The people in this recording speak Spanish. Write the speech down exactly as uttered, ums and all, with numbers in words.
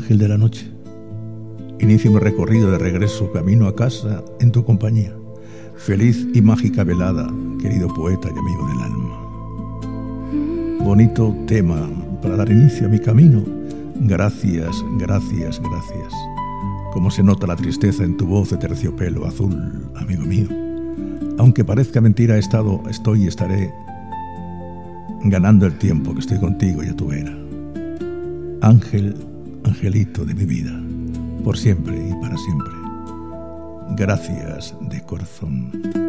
ángel de la noche. Inicio mi recorrido de regreso camino a casa en tu compañía. Feliz y mágica velada, querido poeta y amigo del alma. Bonito tema para dar inicio a mi camino. Gracias, gracias, gracias. Cómo se nota la tristeza en tu voz de terciopelo azul, amigo mío. Aunque parezca mentira, he estado, estoy y estaré ganando el tiempo que estoy contigo y a tu vera. Ángel, angelito de mi vida, por siempre y para siempre. Gracias de corazón.